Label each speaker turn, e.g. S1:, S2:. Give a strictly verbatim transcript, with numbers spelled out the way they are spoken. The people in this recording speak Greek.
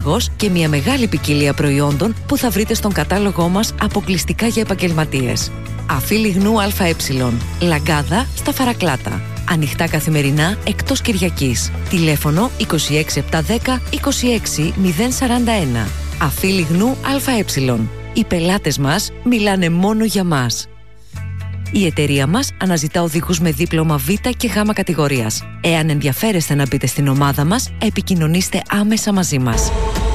S1: οδηγός και μια μεγάλη ποικιλία προϊόντων που θα βρείτε στον κατάλογό μας αποκλειστικά για επαγγελματίες. Αφή Λιγνού ΑΕ. Λαγκάδα στα Φαρακλάτα. Ανοιχτά καθημερινά εκτός Κυριακής. Τηλέφωνο είκοσι έξι επτακόσια δέκα είκοσι έξι μηδέν σαράντα ένα. Αφή Λιγνού ΑΕ. Οι πελάτες μας μιλάνε μόνο για μας. Η εταιρεία μας αναζητά οδηγούς με δίπλωμα Β και Γ κατηγορίας. Εάν ενδιαφέρεστε να μπείτε στην ομάδα μας, επικοινωνήστε άμεσα μαζί μας.